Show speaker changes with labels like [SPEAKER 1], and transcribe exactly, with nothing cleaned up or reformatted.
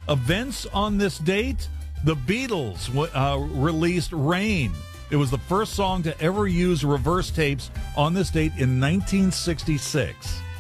[SPEAKER 1] Events on this date, the Beatles uh, released Rain. It was the first song to ever use reverse tapes on this date in nineteen sixty-six.